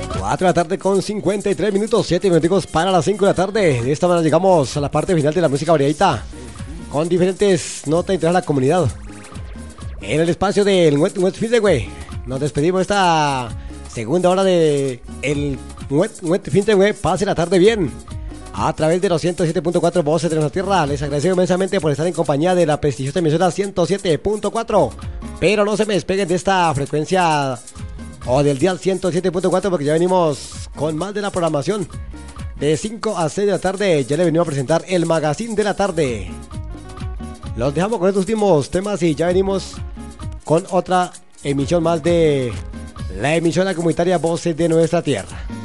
4 de la tarde con 53 minutos, 7 minutos para las 5 de la tarde. De esta manera llegamos a la parte final de la música variadita, con diferentes notas entre la comunidad. En el espacio del Wet Fin, güey. Nos despedimos esta segunda hora de el Wet Fin, güey. Pase la tarde bien. A través de los 107.4 Voces de nuestra tierra. Les agradezco inmensamente por estar en compañía de la prestigiosa emisora 107.4. Pero no se me despeguen de esta frecuencia o del dial 107.4, porque ya venimos con más de la programación. De 5 a 6 de la tarde ya le venimos a presentar el Magazine de la Tarde. Los dejamos con estos últimos temas y ya venimos con otra emisión más de la emisora comunitaria Voces de nuestra tierra.